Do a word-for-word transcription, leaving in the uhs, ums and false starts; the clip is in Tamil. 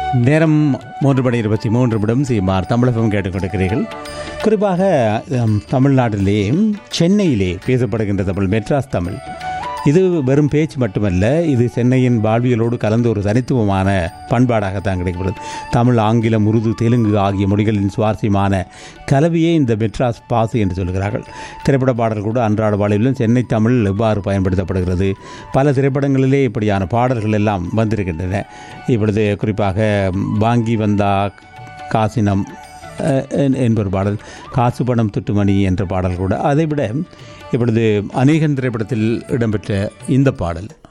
நேரம் மூன்று மணி இருபத்தி மூன்று நிமிடம் சீமார் தமிழகம் கேட்டுக்கொண்டிருக்கிறீர்கள். குறிப்பாக தமிழ்நாட்டிலே சென்னையிலே பேசப்படுகின்ற தமிழ், மெட்ராஸ் தமிழ், இது வெறும் பேச்சு மட்டுமல்ல, இது சென்னையின் வாழ்வியலோடு கலந்து ஒரு தனித்துவமான பண்பாடாகத்தான் கிடைக்கிறது. தமிழ், ஆங்கிலம், உருது, தெலுங்கு ஆகிய மொழிகளின் சுவாரஸ்யமான கலவையே இந்த மெட்ராஸ் பாசு என்று சொல்கிறார்கள். திரைப்பட பாடல் கூட அன்றாட வாழ்விலும் சென்னை தமிழ் எவ்வாறு பயன்படுத்தப்படுகிறது, பல திரைப்படங்களிலே இப்படியான பாடல்கள் எல்லாம் வந்திருக்கின்றன. இப்பொழுது குறிப்பாக வாங்கி வந்தா காசினம் என்பொரு பாடல், காசு பணம் துட்டுமணி என்ற பாடல் கூட, அதைவிட இப்பொழுது அநேகன் திரைப்படத்தில் இடம்பெற்ற இந்த பாடல்